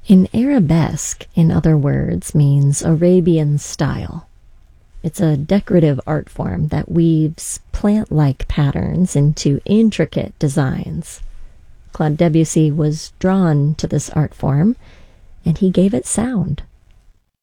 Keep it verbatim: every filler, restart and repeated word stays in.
In arabesque, in other words, means Arabian style. It's a decorative art form that weaves plant-like patterns into intricate designs. Claude Debussy was drawn to this art form, and he gave it sound.